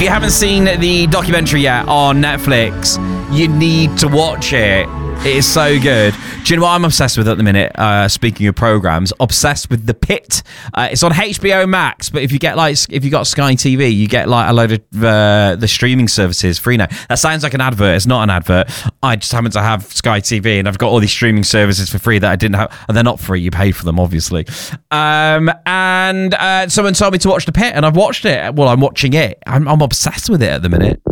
If you haven't seen the documentary yet on Netflix, you need to watch it. It is so good. Do you know what I'm obsessed with at the minute? Speaking of programs, obsessed with The Pitt. It's on HBO Max, but if you got Sky TV, you get like a load of the streaming services free now. That sounds like an advert. It's not an advert. I just happen to have Sky TV, and I've got all these streaming services for free that I didn't have. And they're not free. You pay for them, obviously. And someone told me to watch The Pitt, and I've watched it. Well, I'm watching it. I'm obsessed with it at the minute.